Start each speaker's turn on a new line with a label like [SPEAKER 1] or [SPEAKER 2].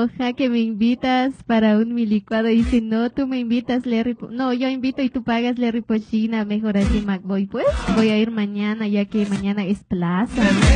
[SPEAKER 1] enoja que me invitas para mi licuado y dice, no, tú me invitas, no, yo invito y tú pagas Larry Pochina, mejor así, Macboy. Pues voy a ir mañana, ya que mañana es plaza.